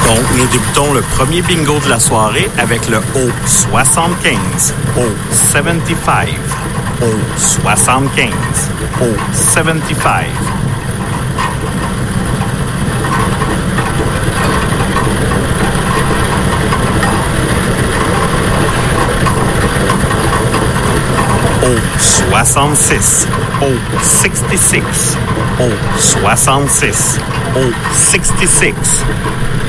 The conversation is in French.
Donc, nous débutons le premier bingo de la soirée avec le O75, O75, O75, O75. O66, O66, O66, O66.